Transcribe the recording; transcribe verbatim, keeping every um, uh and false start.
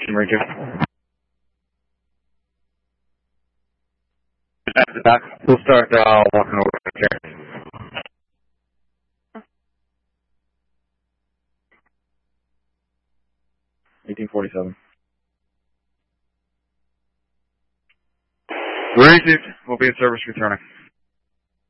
Summary two. After that, we'll start uh, walking over to the chair. eighteen forty-seven. Received. We'll be in service returning.